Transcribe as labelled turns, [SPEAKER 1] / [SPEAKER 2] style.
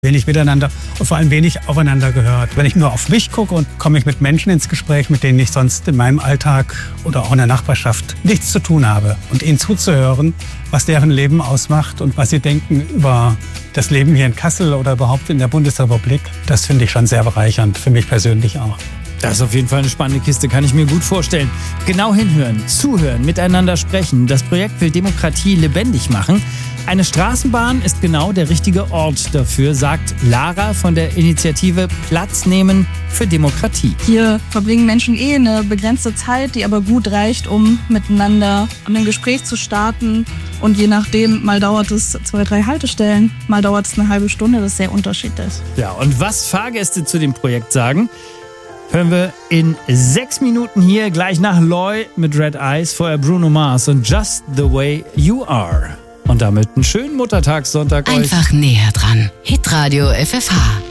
[SPEAKER 1] Wenig miteinander und vor allem wenig aufeinander gehört. Wenn ich nur auf mich gucke und komme ich mit Menschen ins Gespräch, mit denen ich sonst in meinem Alltag oder auch in der Nachbarschaft nichts zu tun habe. Und ihnen zuzuhören, was deren Leben ausmacht und was sie denken über das Leben hier in Kassel oder überhaupt in der Bundesrepublik, das finde ich schon sehr bereichernd, für mich persönlich auch.
[SPEAKER 2] Das ist auf jeden Fall eine spannende Kiste, kann ich mir gut vorstellen. Genau hinhören, zuhören, miteinander sprechen. Das Projekt will Demokratie lebendig machen. Eine Straßenbahn ist genau der richtige Ort dafür, sagt Lara von der Initiative Platz nehmen für Demokratie.
[SPEAKER 3] Hier verbringen Menschen eine begrenzte Zeit, die aber gut reicht, um miteinander ein Gespräch zu starten. Und je nachdem, mal dauert es 2-3 Haltestellen, mal dauert es eine halbe Stunde, das ist sehr unterschiedlich.
[SPEAKER 2] Ja, und was Fahrgäste zu dem Projekt sagen, hören wir in 6 Minuten hier, gleich nach Loy mit Red Eyes, vorher Bruno Mars und Just the Way You Are. Und damit einen schönen Muttertagssonntag euch.
[SPEAKER 4] Einfach näher dran. Hitradio FFH.